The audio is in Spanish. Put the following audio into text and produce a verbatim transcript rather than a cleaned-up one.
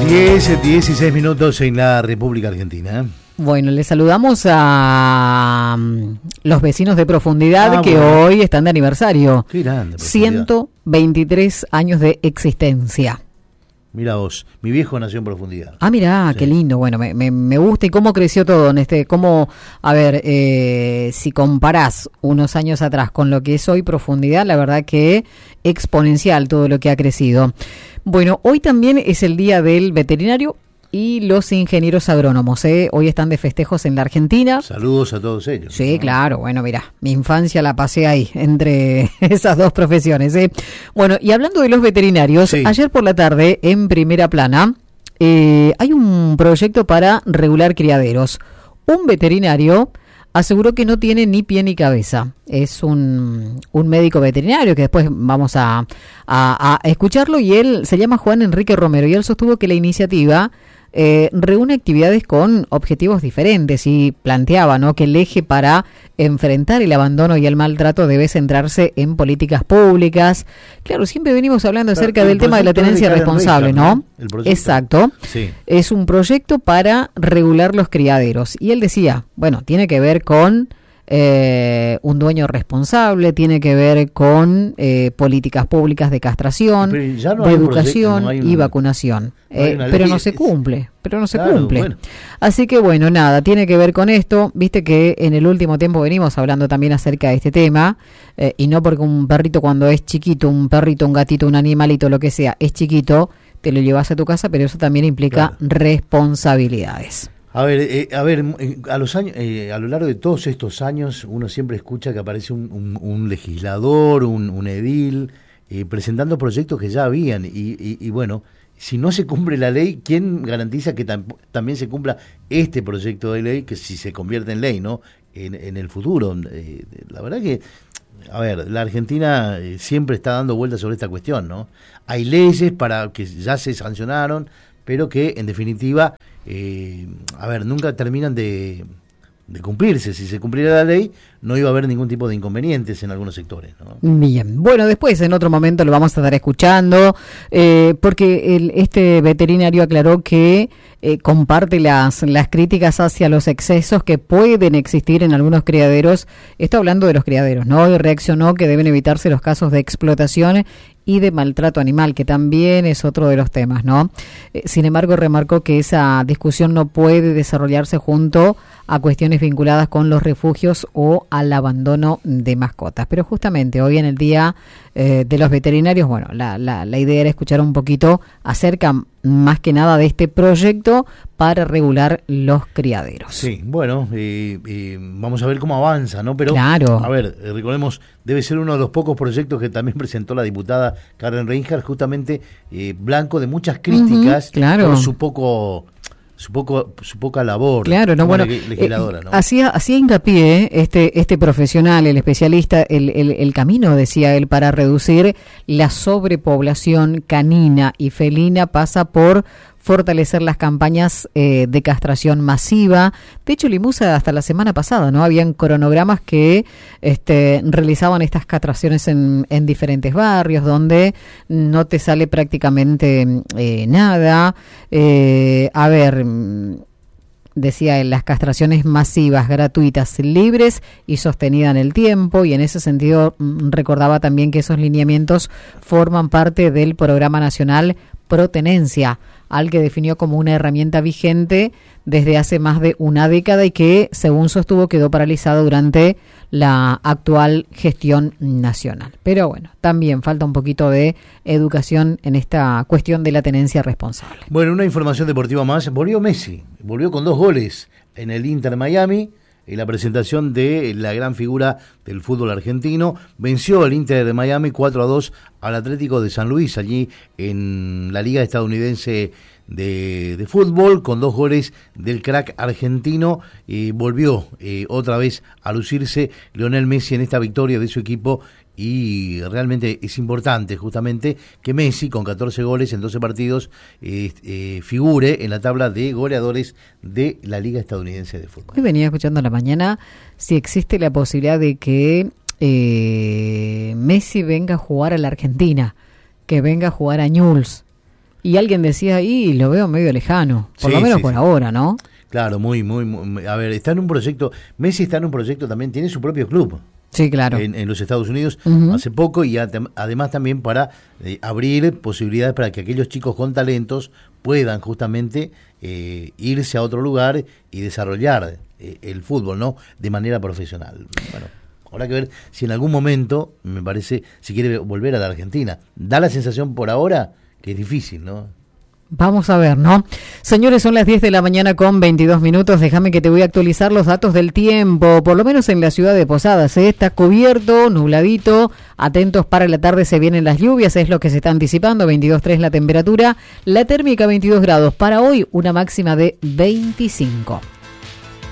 diez, dieciséis minutos en la República Argentina. Bueno, le saludamos a um, los vecinos de Profundidad ah, que bueno. hoy están de aniversario. Qué grande, ciento veintitrés años de existencia. Mira vos, mi viejo nació en Profundidad. Ah, mirá, sí. Qué lindo. Bueno, me, me, me gusta y cómo creció todo en este, cómo, a ver, eh, si comparás unos años atrás con lo que es hoy Profundidad, la verdad que exponencial todo lo que ha crecido. Bueno, hoy también es el día del veterinario y los ingenieros agrónomos, ¿eh? Hoy están de festejos en la Argentina. Saludos a todos ellos. Sí, ¿no? Claro. Bueno, mira, mi infancia la pasé ahí, entre esas dos profesiones, ¿eh? Bueno, y hablando de los veterinarios, sí. Ayer por la tarde, en Primera Plana, eh, hay un proyecto para regular criaderos. Un veterinario aseguró que no tiene ni pie ni cabeza. Es un, un médico veterinario que después vamos a, a, a escucharlo, y él se llama Juan Enrique Romero, y él sostuvo que la iniciativa Eh, reúne actividades con objetivos diferentes y planteaba, ¿no?, que el eje para enfrentar el abandono y el maltrato debe centrarse en políticas públicas. Claro, siempre venimos hablando acerca Pero, del tema de la tenencia de responsable, ¿no? El Exacto. Sí. Es un proyecto para regular los criaderos. Y él decía, bueno, tiene que ver con Eh, un dueño responsable, tiene que ver con eh, políticas públicas de castración, no de educación no un, y vacunación, no eh, pero no se cumple, pero no se claro, cumple. Bueno. Así que bueno, nada, tiene que ver con esto. Viste que en el último tiempo venimos hablando también acerca de este tema, eh, y no porque un perrito cuando es chiquito, un perrito, un gatito, un animalito, lo que sea, es chiquito, te lo llevas a tu casa, pero eso también implica claro. responsabilidades. A ver, eh, a ver, a los años, eh, a lo largo de todos estos años, uno siempre escucha que aparece un, un, un legislador, un, un edil, eh, presentando proyectos que ya habían, y, y, y bueno, si no se cumple la ley, ¿quién garantiza que tam, también se cumpla este proyecto de ley, que si se convierte en ley, ¿no?, en, en el futuro? Eh, la verdad que, a ver, la Argentina eh, siempre está dando vueltas sobre esta cuestión, ¿no? Hay leyes para que ya se sancionaron, pero que en definitiva, eh, a ver, nunca terminan de, de cumplirse. Si se cumpliera la ley, no iba a haber ningún tipo de inconvenientes en algunos sectores, ¿no? Bien, bueno, después en otro momento lo vamos a estar escuchando, eh, porque el, este veterinario aclaró que eh, comparte las, las críticas hacia los excesos que pueden existir en algunos criaderos. Está hablando de los criaderos, ¿no? Y reaccionó que deben evitarse los casos de explotación y de maltrato animal, que también es otro de los temas, ¿no? Eh, sin embargo, remarcó que esa discusión no puede desarrollarse junto a cuestiones vinculadas con los refugios o al abandono de mascotas. Pero justamente hoy en el Día eh, de los Veterinarios, bueno, la, la, la idea era escuchar un poquito acerca más que nada de este proyecto para regular los criaderos. Sí, bueno, eh, eh, vamos a ver cómo avanza, ¿no? Pero, claro. A ver, eh, recordemos, debe ser uno de los pocos proyectos que también presentó la diputada Karen Reinhardt, justamente eh, blanco de muchas críticas, uh-huh, claro. por su poco... su poco su poca labor, claro, no, bueno, legisladora, ¿no? Eh, hacía hacía hincapié este este profesional, el especialista, el, el el camino, decía él, para reducir la sobrepoblación canina y felina pasa por fortalecer las campañas eh, de castración masiva. De hecho, Limusa hasta la semana pasada, ¿no? Habían cronogramas que este, realizaban estas castraciones en, en diferentes barrios donde no te sale prácticamente eh, nada. Eh, a ver, decía él, las castraciones masivas, gratuitas, libres y sostenidas en el tiempo, y en ese sentido recordaba también que esos lineamientos forman parte del Programa Nacional Protenencia, al que definió como una herramienta vigente desde hace más de una década y que, según sostuvo, quedó paralizado durante la actual gestión nacional. Pero bueno, también falta un poquito de educación en esta cuestión de la tenencia responsable. Bueno, una información deportiva más. Volvió Messi, volvió con dos goles en el Inter Miami. En la presentación de la gran figura del fútbol argentino, venció el Inter de Miami cuatro a dos al Atlético de San Luis, allí en la Liga Estadounidense de, de Fútbol, con dos goles del crack argentino. Eh, volvió eh, otra vez a lucirse Lionel Messi en esta victoria de su equipo, y realmente es importante justamente que Messi, con catorce goles en doce partidos, eh, eh, figure en la tabla de goleadores de la Liga Estadounidense de Fútbol. Hoy venía escuchando a la mañana si existe la posibilidad de que eh, Messi venga a jugar a la Argentina, que venga a jugar a Newell's. Y alguien decía, y lo veo medio lejano, por Sí, lo menos sí, por sí. ahora, ¿no? Claro, muy, muy, muy. A ver, está en un proyecto. Messi está en un proyecto también, tiene su propio club. Sí, claro. En, en los Estados Unidos Uh-huh. hace poco y adem- además también para eh, abrir posibilidades para que aquellos chicos con talentos puedan justamente eh, irse a otro lugar y desarrollar eh, el fútbol, ¿no? De manera profesional. Bueno, habrá que ver si en algún momento, me parece, si quiere volver a la Argentina. Da la sensación por ahora que es difícil, ¿no? Vamos a ver, ¿no? Señores, son las diez de la mañana con veintidós minutos. Déjame que te voy a actualizar los datos del tiempo. Por lo menos en la ciudad de Posadas, ¿eh? Está cubierto, nubladito. Atentos, para la tarde se vienen las lluvias, es lo que se está anticipando. veintidós punto tres la temperatura. La térmica veintidós grados. Para hoy, una máxima de veinticinco.